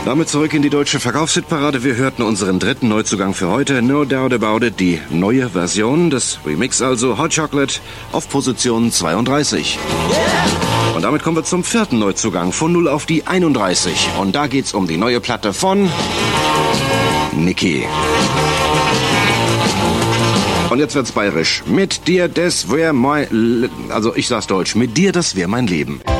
Damit zurück in die deutsche Verkaufshitparade. Wir hörten unseren dritten Neuzugang für heute, No Doubt About It, die neue Version des Remix, also Hot Chocolate, auf Position 32. Und damit kommen wir zum vierten Neuzugang, von 0 auf die 31. Und da geht's um die neue Platte von Niki. Und jetzt wird's bayerisch. Mit dir, das wär mein... Also ich sag's deutsch. Mit dir, das wär mein Leben.